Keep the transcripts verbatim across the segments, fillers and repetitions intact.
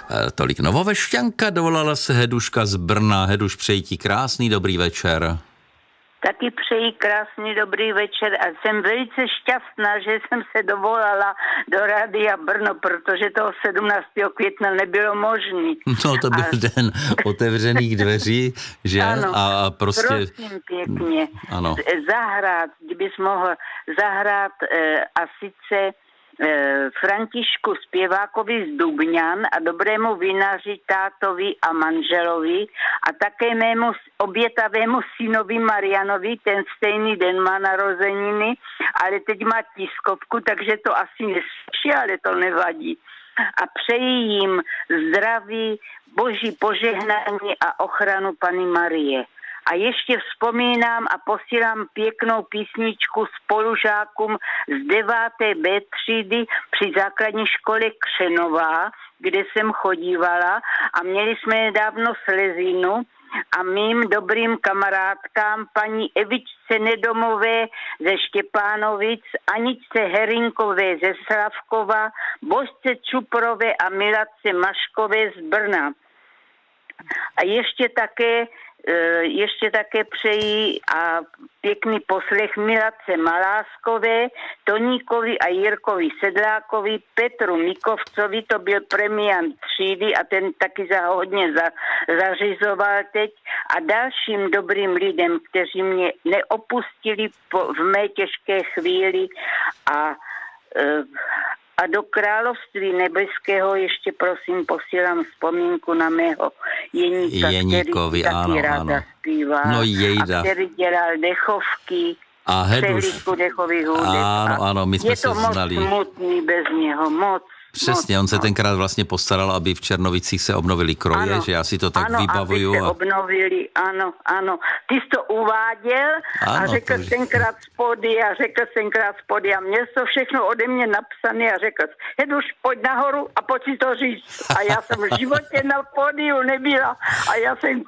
E, tolik Novovešťanka, dovolala se Heduška z Brna. Heduš, přeji ti krásný dobrý večer. Taky přeji krásný dobrý večer a jsem velice šťastná, že jsem se dovolala do Rádia Brno, protože toho sedmnáctého května nebylo možný. No to byl a... den otevřených dveří, že? Ano, a prostě... prosím pěkně. Ano. Zahrát, kdybys mohl zahrát e, a sice Františku zpěvákovi z Dubňan a dobrému vinaři tátovi a manželovi a také mému obětavému synovi Marianovi, ten stejný den má narozeniny, ale teď má tiskovku, takže to asi neslyší, ale to nevadí. A přeji jim zdraví, boží požehnání a ochranu Panny Marie. A ještě vzpomínám a posílám pěknou písničku spolužákům z deváté bé třídy při základní škole Křenová, kde jsem chodívala a měli jsme nedávno slezinu a mým dobrým kamarádkám paní Evičce Nedomové ze Štěpánovic, Aničce Herinkové ze Slavkova, Božce Čuprové a Miladce Maškové z Brna. A ještě také ještě také přeji a pěkný poslech Miladce Maláskové, Toníkovi a Jirkovi Sedlákovi, Petru Mikovcovi, to byl premiant třídy a ten taky za hodně za, zařizoval teď a dalším dobrým lidem, kteří mě neopustili po, v mé těžké chvíli a e, A do království nebeského ještě prosím posílám vzpomínku na mého Jeníka, Jeníkovi, který ano, taky ráda ano. zpívá. No jejda. A který dělal dechovky, a Heduš. dechových hudeb. Ano, ano, my jsme je se to moc znali. smutný bez něho, moc. Přesně, on se tenkrát vlastně postaral, aby v Černovicích se obnovili kroje, ano, že já si to tak ano, vybavuju. Ano, a... obnovili, ano, ano. Ty jsi to uváděl ano, a řekl jsi to... tenkrát spody a řekl jsi tenkrát spody a měl jsi to všechno ode mě napsané a řekl jsi, Heduš, pojď nahoru a pojď si to říct. A já jsem v životě na pódiu nebyla a já jsem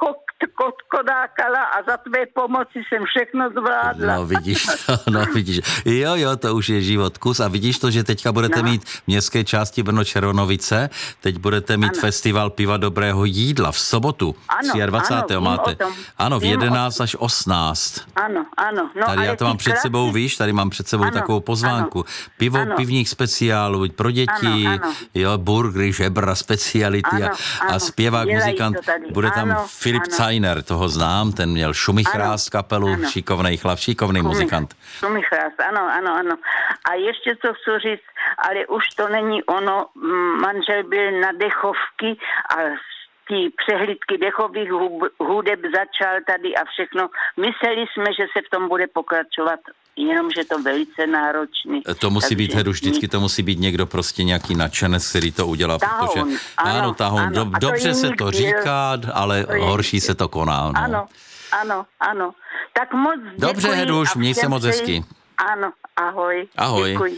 kotkodákala a za tvé pomoci jsem všechno zvládla. No vidíš to, no vidíš. Jo, jo, to už je život kus a vidíš to, že teďka budete no. mít v městské části Brno Černovice, teď budete mít ano. festival piva dobrého jídla v sobotu. dvacátého Ano, máte. Ano, v jedenáct až osmnáct. Ano, ano. No, tady já to mám před krásně... sebou, víš, tady mám před sebou ano, takovou pozvánku. Ano, Pivo ano. pivních speciálů pro děti, ano, ano. jo, burgery, žebra, speciality ano, a, a zpěvák, Dělají muzikant. Bude tam ano, Filip ano. Cajner, toho znám, ten měl Šumichrás kapelu, ano. šikovnej chlap, šikovný Šumich, muzikant. Šumichrás, ano, ano, ano. A ještě co chci říct, ale už to není ono, manžel byl na dechovky a ty přehlídky dechových hudeb začal tady a všechno. Mysleli jsme, že se v tom bude pokračovat, jenomže to velice náročný. To musí být, Hedu, vždycky to musí být někdo prostě nějaký nadšenec, který to udělá, tahoun, protože ano, ano, tahoun, ano, do, dobře se to říká, ale to horší se to koná. No. Ano, ano, ano. Tak moc děkuji. Dobře, Heduš, měj se moc hezky. Ano, ahoj. Ahoj. Děkuji.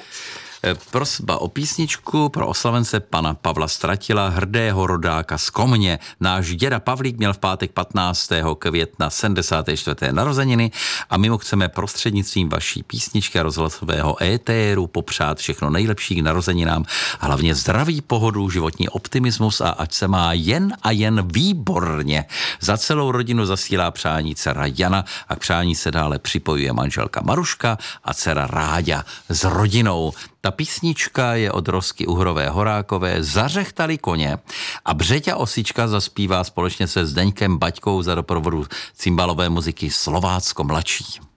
Prosba o písničku pro oslavence pana Pavla Stratila, hrdého rodáka z Komně. Náš děda Pavlík měl v pátek patnáctého května sedmdesáté čtvrté narozeniny a my mu chceme prostřednictvím vaší písničky a rozhlasového étéru popřát všechno nejlepší k narozeninám, hlavně zdraví, pohodu, životní optimismus a ať se má jen a jen výborně. Za celou rodinu zasílá přání dcera Jana a k přání se dále připojuje manželka Maruška a dcera Ráďa s rodinou. Ta písnička je od Rosky Uhrové Horákové, Zařechtali koně a Břeťa Osička zaspívá společně se Zdeňkem Baťkou za doprovodu cymbalové muziky Slovácko mladší.